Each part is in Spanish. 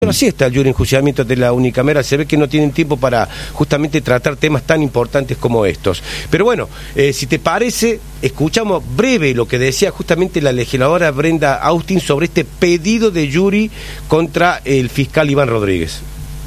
tomando la siesta el jury enjuiciamiento de la unicameral. Se ve que no tienen tiempo para justamente tratar temas tan importantes como estos. Pero bueno, si te parece, escuchamos breve lo que decía justamente la legisladora Brenda Austin sobre este pedido de jury contra el fiscal Iván Rodríguez.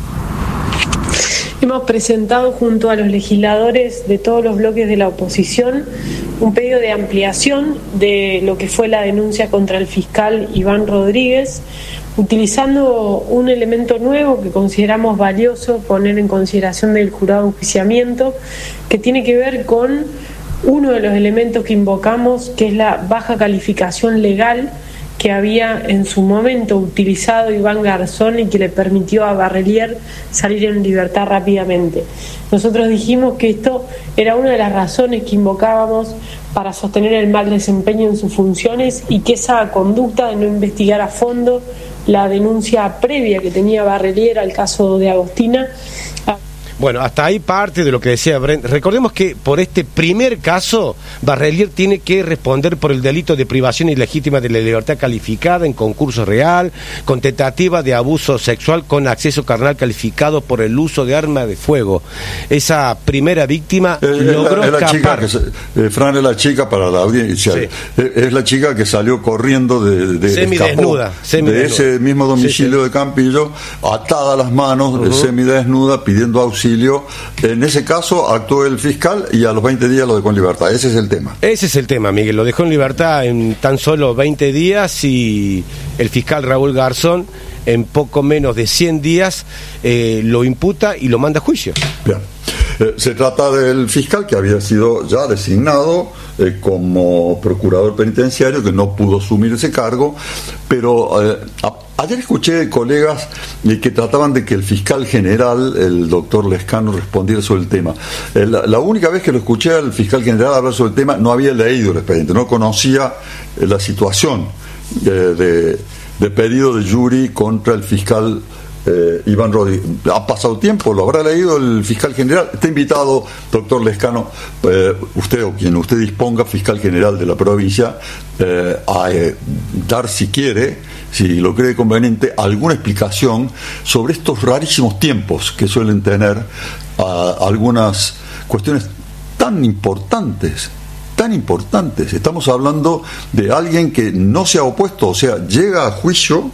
Hemos presentado junto a los legisladores de todos los bloques de la oposición un pedido de ampliación de lo que fue la denuncia contra el fiscal Iván Rodríguez, utilizando un elemento nuevo que consideramos valioso poner en consideración del jurado de enjuiciamiento, que tiene que ver con uno de los elementos que invocamos, que es la baja calificación legal que había en su momento utilizado Iván Garzón y que le permitió a Barrelier salir en libertad rápidamente. Nosotros dijimos que esto era una de las razones que invocábamos para sostener el mal desempeño en sus funciones y que esa conducta de no investigar a fondo la denuncia previa que tenía Barrelier al caso de Agostina. Bueno, hasta ahí parte de lo que decía Brent. Recordemos que por este primer caso, Barrelier tiene que responder por el delito de privación ilegítima de la libertad calificada en concurso real, con tentativa de abuso sexual con acceso carnal calificado por el uso de arma de fuego. Esa primera víctima logró escapar. Fran es la chica, para la audiencia, sí. Es la chica que salió corriendo semidesnuda, de ese mismo domicilio, sí. De Campillo, atada a las manos, semidesnuda, pidiendo auxilio. En ese caso actuó el fiscal y a los 20 días lo dejó en libertad. Ese es el tema. Ese es el tema, Miguel. Lo dejó en libertad en tan solo 20 días y el fiscal Raúl Garzón en poco menos de 100 días lo imputa y lo manda a juicio. Bien. Se trata del fiscal que había sido ya designado como procurador penitenciario, que no pudo asumir ese cargo, pero ayer escuché colegas que trataban de que el fiscal general, el doctor Lescano, respondiera sobre el tema. La única vez que lo escuché al fiscal general hablar sobre el tema, no había leído el expediente, no conocía la situación de pedido de jury contra el fiscal Iván Rodríguez. Ha pasado tiempo, lo habrá leído el fiscal general. Está invitado, doctor Lescano, usted o quien usted disponga, fiscal general de la provincia, a dar, si quiere, si lo cree conveniente, alguna explicación sobre estos rarísimos tiempos que suelen tener algunas cuestiones tan importantes. Estamos hablando de alguien que no se ha opuesto, o sea, llega a juicio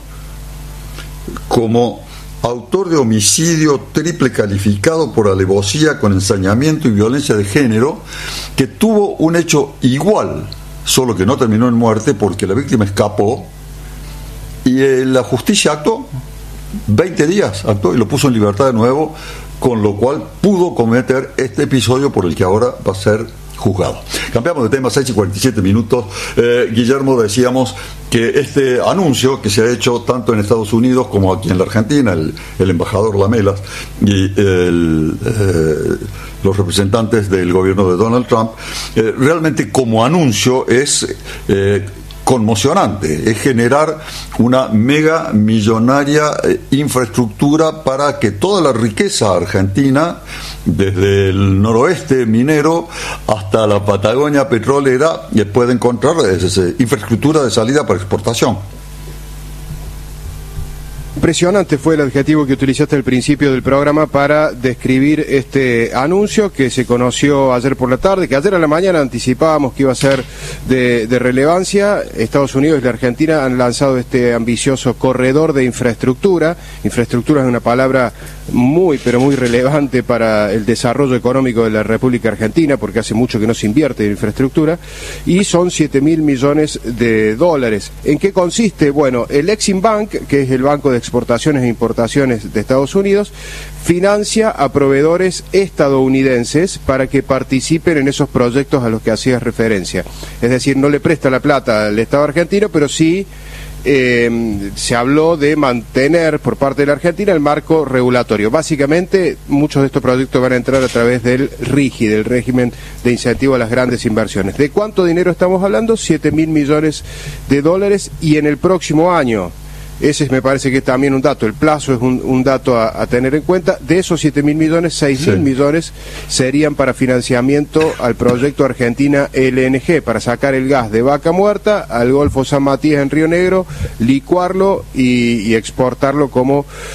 como autor de homicidio triple calificado por alevosía con ensañamiento y violencia de género, que tuvo un hecho igual, solo que no terminó en muerte porque la víctima escapó y la justicia actuó, 20 días actuó y lo puso en libertad de nuevo, con lo cual pudo cometer este episodio por el que ahora va a ser juzgado. Cambiamos de tema, 6:47. Guillermo, decíamos que este anuncio que se ha hecho tanto en Estados Unidos como aquí en la Argentina, el embajador Lamelas y los representantes del gobierno de Donald Trump, realmente como anuncio es conmocionante, es generar una mega millonaria infraestructura para que toda la riqueza argentina, desde el noroeste minero hasta la Patagonia petrolera, pueda encontrar infraestructura de salida para exportación. Impresionante fue el adjetivo que utilizaste al principio del programa para describir este anuncio que se conoció ayer por la tarde, que ayer a la mañana anticipábamos que iba a ser de relevancia. Estados Unidos y la Argentina han lanzado este ambicioso corredor de infraestructura. Infraestructura es una palabra muy, pero muy relevante para el desarrollo económico de la República Argentina, porque hace mucho que no se invierte en infraestructura, y son 7.000 millones de dólares. ¿En qué consiste? Bueno, el Exim Bank, que es el banco de exportaciones e importaciones de Estados Unidos, financia a proveedores estadounidenses para que participen en esos proyectos a los que hacías referencia. Es decir, no le presta la plata al Estado argentino, pero sí se habló de mantener por parte de la Argentina el marco regulatorio. Básicamente, muchos de estos proyectos van a entrar a través del RIGI, del régimen de incentivo a las grandes inversiones. ¿De cuánto dinero estamos hablando? 7.000 millones de dólares, y en el próximo año, ese me parece que es también un dato, el plazo es un dato a tener en cuenta. De esos 7.000 millones, 6.000 millones serían para financiamiento al proyecto Argentina LNG, para sacar el gas de Vaca Muerta al Golfo San Matías en Río Negro, licuarlo y exportarlo como